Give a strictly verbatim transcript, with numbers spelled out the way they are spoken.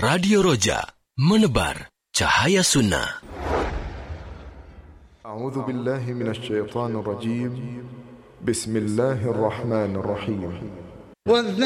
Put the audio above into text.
Radio Roja, menebar cahaya sunnah. A'udzu billahi minasy syaithanir rajim. Bismillahirrahmanirrahim.